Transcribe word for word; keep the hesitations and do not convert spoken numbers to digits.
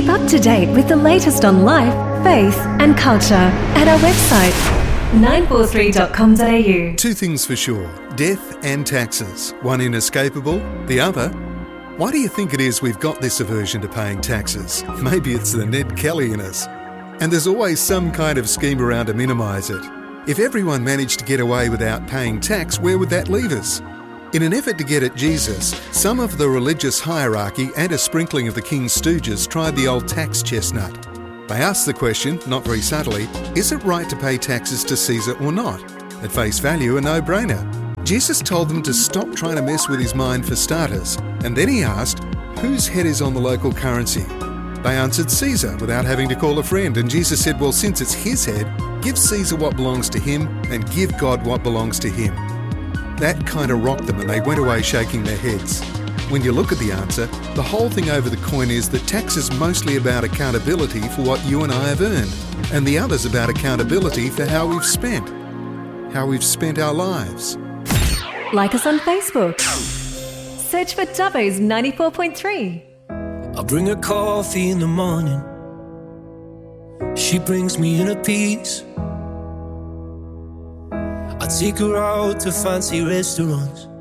Keep up to date with the latest on life, faith and culture at our website, nine four three dot com dot a u. Two things for sure, death and taxes. One inescapable, the other... Why do you think it is we've got this aversion to paying taxes? Maybe it's the Ned Kelly in us. And there's always some kind of scheme around to minimise it. If everyone managed to get away without paying tax, where would that leave us? In an effort to get at Jesus, some of the religious hierarchy and a sprinkling of the King's Stooges tried the old tax chestnut. They asked the question, not very subtly, is it right to pay taxes to Caesar or not? At face value, a no-brainer. Jesus told them to stop trying to mess with his mind for starters, and then he asked, whose head is on the local currency? They answered Caesar without having to call a friend, and Jesus said, well, since it's his head, give Caesar what belongs to him and give God what belongs to him. That kind of rocked them and they went away shaking their heads. When you look at the answer, the whole thing over the coin is that tax is mostly about accountability for what you and I have earned, and the other's about accountability for how we've spent, how we've spent our lives. Like us on Facebook. Search for Dubbo's ninety-four point three. I bring her coffee in the morning. She brings me in a piece. I take her out to fancy restaurants.